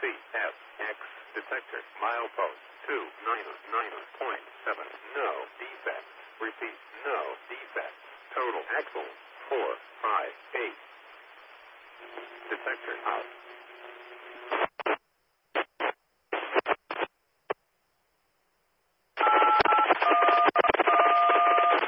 CFX detector. Milepost 299.7. No defects. Repeat, no defects. Total axle 458. Detector out.